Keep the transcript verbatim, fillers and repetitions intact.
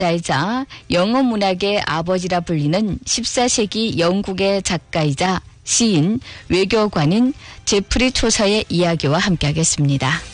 작가이자 영어 문학의 아버지라 불리는 십사 세기 영국의 작가이자 시인, 외교관인 제프리 초서의 이야기와 함께하겠습니다.